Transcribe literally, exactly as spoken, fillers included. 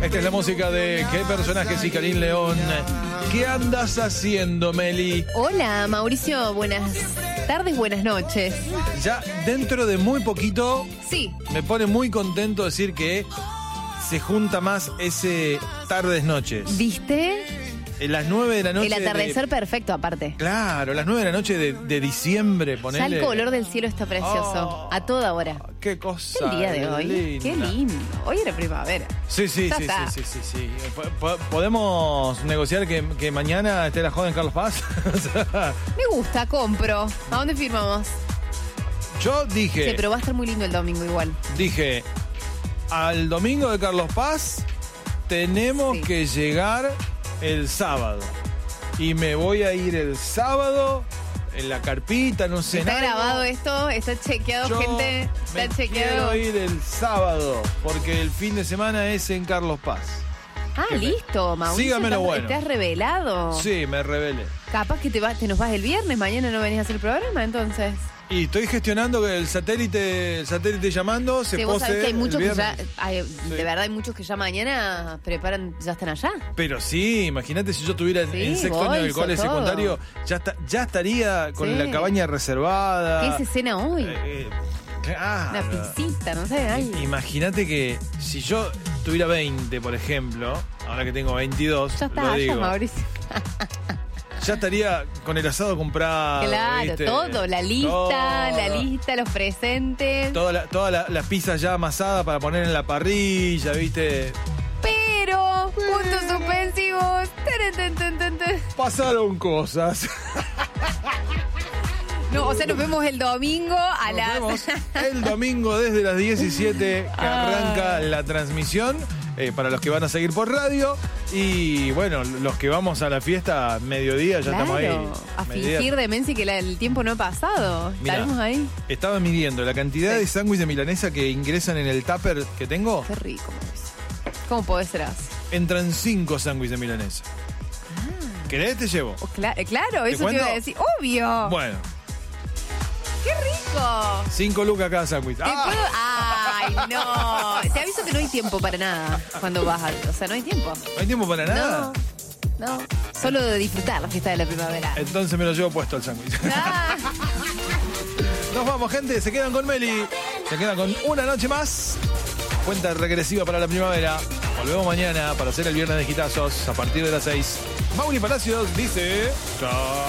Esta es la música de ¿Qué personajes y Karim León? ¿Qué andas haciendo, Meli? Hola, Mauricio. Buenas tardes, buenas noches. Ya dentro de muy poquito Sí. me pone muy contento decir que se junta más ese tardes-noches. ¿Viste? En las nueve de la noche. El atardecer de... perfecto, aparte. Claro, las nueve de la noche de, de diciembre, Ya ponele. el color del cielo está precioso. Oh, a toda hora. Qué cosa. El día de hoy. linda. Qué lindo. Hoy era primavera. Sí, sí, Ya sí, está. sí, sí, sí, sí. Po- po- ¿Podemos negociar que, que mañana esté la joda en Carlos Paz? O sea, Me gusta, compro. ¿A dónde firmamos? yo dije, Sí, pero va a estar muy lindo el domingo igual. dije, al domingo de Carlos Paz tenemos Sí. que llegar el sábado. Y me voy a ir el sábado en la carpita, no sé Está nada. grabado esto, está chequeado, Yo gente. me Está chequeado. quiero ir el sábado, porque el fin de semana es en Carlos Paz. Ah, Que me- listo, Mauricio. Sígame lo estás- bueno. Te has revelado. Sí, me rebelé. Capaz que te, va- te nos vas el viernes, mañana no venís a hacer el programa, entonces. Y estoy gestionando que el satélite, el satélite llamando se Sí, vos pose sabés que hay el muchos que ya, viernes. hay- Sí. de verdad hay muchos que ya mañana preparan, ya están allá. Pero sí, imagínate si yo estuviera en- Sí, en sexto año del bolso, cole todo. secundario, ya, está, ya estaría con Sí. la cabaña reservada. ¿Qué es escena hoy? Eh, eh, claro. Una pisita, no sé, ay. Imagínate que si yo tuviera veinte, por ejemplo, ahora que tengo veintidós, Ya está lo allá, digo, Mauricio. ya estaría con el asado comprado. Claro, ¿viste? todo, la lista, Todo. la lista, los presentes. Toda la- Todas la- las pizzas ya amasadas para poner en la parrilla, ¿viste? Pero, puntos suspensivos. Tarán, tan, tan, tan, tan. Pasaron cosas. No, o sea, nos vemos el domingo a Nos las. vemos el domingo desde las diecisiete que arranca la transmisión. eh, para los que van a seguir por radio. Y bueno, los que vamos a la fiesta mediodía, ya estamos ahí. Claro, a Mediodía. fingir demencia y que la- el tiempo no ha pasado. Mirá, Estaremos ahí. Estaba midiendo la cantidad Sí. de sándwich de milanesa que ingresan en el tupper que tengo. Qué rico, Mauricio. ¿Cómo podés ser así? Entran cinco sándwiches de milanesa. ¿Querés? Te llevo. Oh, cla- eh, claro, eso te cuento? iba a decir. Obvio. Bueno, ¡Qué rico! cinco lucas cada sándwich. ¿Te ¡Ah! puedo? ¡Ay, no! Te aviso que no hay tiempo para nada cuando vas a... O sea, no hay tiempo. ¿No hay tiempo para nada? No, no. Solo de disfrutar la fiesta de la primavera. Entonces me lo llevo puesto el sándwich. Ah, Nos vamos, gente. Se quedan con Meli. Se quedan con una noche más. Cuenta regresiva para la primavera. Volvemos mañana para hacer el viernes de gitazos a partir de las seis. Mauri Palacios dice... Chao.